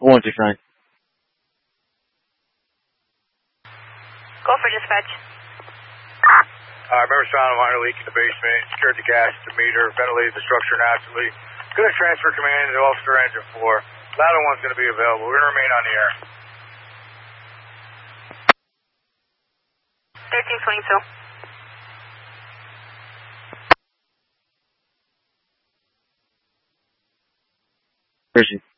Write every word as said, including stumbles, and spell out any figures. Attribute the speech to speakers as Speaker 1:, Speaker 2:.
Speaker 1: one six nine.
Speaker 2: Go for dispatch.
Speaker 3: I uh, remember found a minor leak in the basement, secured the gas at the meter, ventilated the structure naturally. Going to transfer command to officer engine floor. Ladder one's going to be available. We're going to remain on the air.
Speaker 2: thirteen twenty-two.
Speaker 1: Where is she?